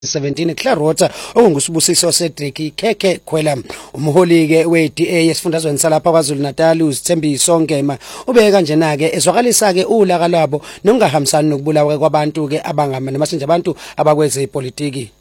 17 Clarota okungusibusiso Cedric Khekhe Khwela umholi ke weDA esifundazweni salapha kwaZulu Natal uSithembiso Ngema ubeke kanjena ke ezwakalisa ke ulaka lwabo nokungahambisani nokubulawa kwabantu ke abangama namasinje abantu abakweze politiki.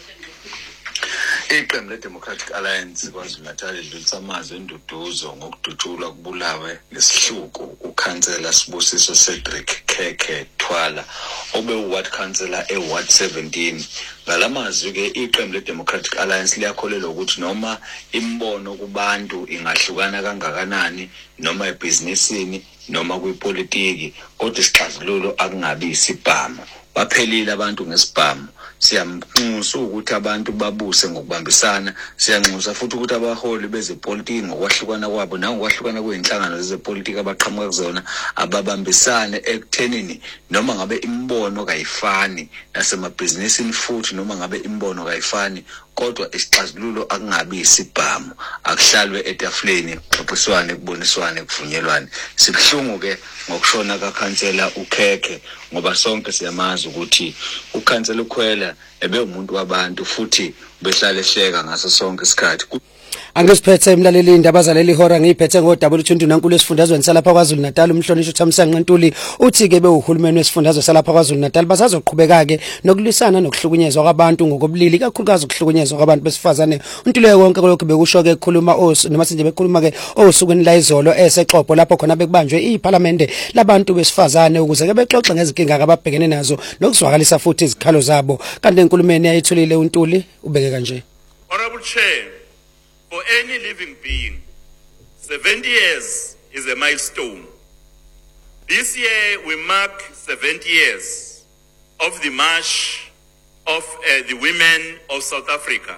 Iqembu leDemocratic Alliance kwaZulu Natal lidlulisa amazwi enduduzo ngokudutshulwa kubulawe nesihluku ukhansela Sibusiso Cedric Khekhe Thwala obe uward councillor eWard 17. Ngalamazwi ke iqembu leDemocratic Alliance liyakholelwa ukuthi noma imbono kubantu ingahlukana kangakanani noma ebhizinisini noma kwipolitiki kodwa isixazululo akungabi isibhamu. Baphelile abantu ngesibhamu. Siyamnxusa ukuthi abantu babuse ngokubambisana, siyanxusa futhi ukuthi abaholi bezepolitiki ngokwahlukana kwabo nangokwahlukana kweinhlangano zepolitiki abaqhamuka kuzona ababambisane ekuthenini noma ngabe imbono kayifani nasemabhizinisini futhi noma ngabe imbono kayifani kodwa isixazululo akungabi isibhamu, akuhlalwe etafuleni kuxoxiswane kuboniswane kuvunyelwane. Sibhlungu ke ngokushona kaKhansela uKhekhe ngoba sonke siyamazi ukuthi uKhansela uKhwela ebe umuntu wabantu futhi behlala ehleka ngaso sonke isikhathi. Angisiphethe imlaleli indaba zaleli hora ngiyiphethe ngoDouble Thundu nankulu esifundazweni salapha kwaZulu Natal umhlonishwa uThamsanqa Ntuli uthi ke bewuhulumeni wesifundazwe salapha kwaZulu Natal basazoqhubeka ke nokulisana nokuhlukunyezwa kwabantu ngokobulili kakhulukazi ukuhlukunyezwa kwabantu besifazane. Untuleke konke lokho bekusho ke ekhuluma noma sinje bekhuluma ke osukwini la izolo eseXhobo lapho khona bekubanjwe iParliament labantu besifazane ukuze ke bexoxe ngezinkinga ababhekene nazo nokuzwakalisa futhi izikhalo zabo. Kanti enkulumeni ayithulile uNtuli ubeke kanje. Honorable Chair, for any living being, 70 years is a milestone. This year we mark 70 years of the march of the women of South Africa,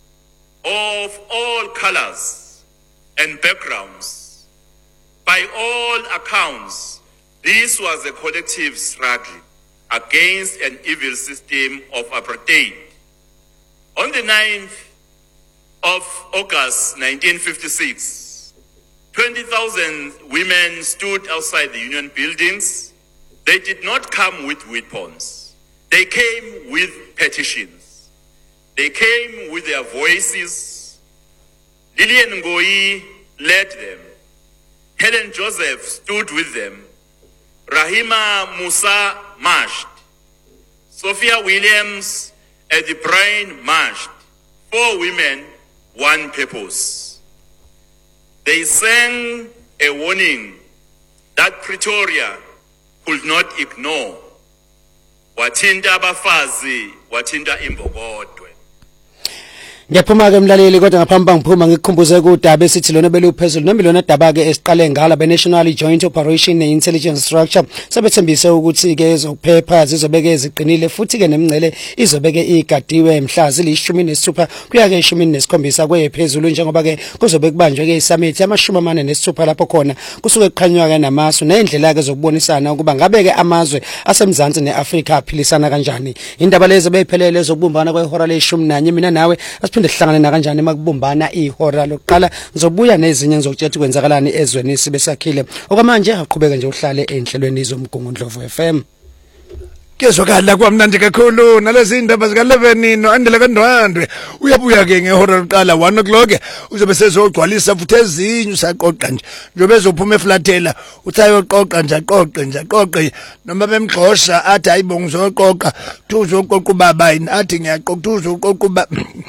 of all colors and backgrounds. By all accounts, this was a collective struggle against an evil system of apartheid. On the 9th of August 1956, 20,000 women stood outside the union buildings. They did not come with weapons. They came with petitions. They came with their voices. Lillian Ngoyi led them. Helen Joseph stood with them. Rahima Musa marched. Sophia Williams at the Brain marched. 4 women, 1 purpose. They sang a warning that Pretoria could not ignore. Wathinta abafazi, wathinta imbokotwe. Ngiyaphuma ke mlaleli kodwa ngaphambi ngiphuma ngikukhumbuze kudaba esithi lona beluphezulu noma lona daba ke esiqale ngala beNational Joint Operation Intelligence Structure sebethembise ukuthi ke ezokuphepha zizobeke eziqinile futhi ke nemingcele izobeke igadiwe mhla zili-16 kuya ke 17 kwephezulu njengoba ke kuzobe kubanjwe ke isummit yama-46 lapho khona kusuke kukhanywa ke namasu nendlela ke zokubonisana ukuba ngabe ke amazwe asemzansi neAfrika aphilisana kanjani. Indaba lezo beyiphelele zokubumbana kwehora le-11 mina nawe sihlangane na kanjani makubumbana ihora lokuqala ngizobuya nezinye ngizokutshela kwenzakalani ezweni sibe sakhile okwamanje aqhubeka nje uhlale enhlelweni zomgungundlovu FM. Kezwakala kwamnandi kakhulu nalezi indaba zika 11 noandile kaNdwandwe uyabuya ke ngehora lokuqala 1 o'clock uzobe sezogcwalisa futhi ezinye usaqoqa nje njobe ezophuma eflatela uthayo qoqa nje aqoqe noma bemgxosha athi hayibo ngizoqoqa uzoqoqa ubaba yini athi ngiyaqoqa uzoqoqa ubaba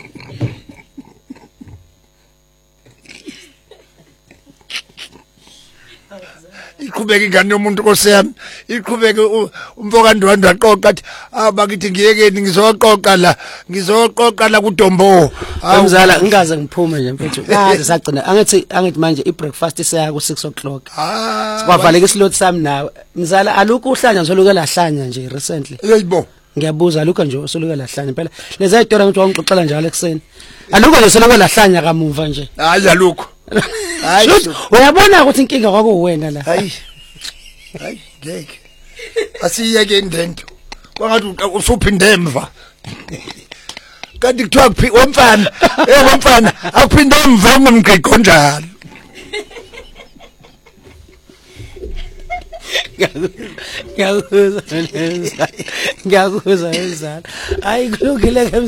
iqhubeka ingane yomuntu nkosiyami iqhubeke umfoka Ndwandwe aqoqa athi bakithi ngiyekeni ngizoqoqa la kuDombo. Mzala ngingaze ngiphume nje mfethu ngaze sagcina angithi manje ibreakfast seya ku 6 o'clock sikwavaleka islot sami nawe mzala alukho uhlanya ngisoluke lahlanya nje recently yeyibo ngiyabuza alukho nje usoluke lahlanya phela lezi ayidora ngithi wangixoxela njalo ekseni alukho nje usoluke lahlanya kamuva nje hayi alukho. Hayi uyabona ukuthi inkinga kwakuwena la hayi ngeke asiyeke indento kwangathi usuphinde emva kanti kuthiwa womfana akuphinde emva ngomgqiqo njalo Ngiyakuzwa wenzani. Hayi kulungile ke